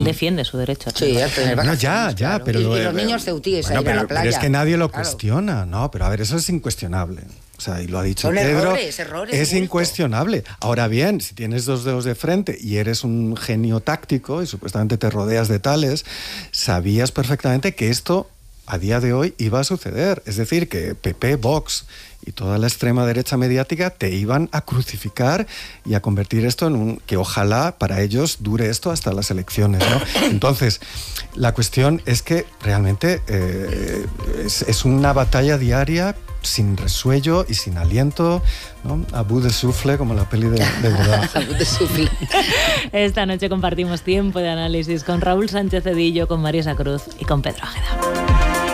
defiende su derecho a tener Sí, a tener vacaciones, ya, claro. pero... Y los niños ceutíes a ir a la playa. Pero es que nadie lo Claro. cuestiona, ¿no? Pero a ver, eso es incuestionable. O sea, y lo ha dicho Son Pedro. errores, es bulto. incuestionable. Ahora bien, si tienes dos dedos de frente y eres un genio táctico y supuestamente te rodeas de tales, sabías perfectamente que esto a día de hoy iba a suceder. Es decir, que PP, Vox y toda la extrema derecha mediática te iban a crucificar y a convertir esto en un... que ojalá para ellos dure esto hasta las elecciones, ¿no? Entonces, la cuestión es que realmente es una batalla diaria sin resuello y sin aliento, ¿no? A bout de souffle, como la peli de Godard. A bout de souffle. Esta noche compartimos tiempo de análisis con Raúl Sánchez Cedillo, con Marisa Cruz y con Pedro Águeda.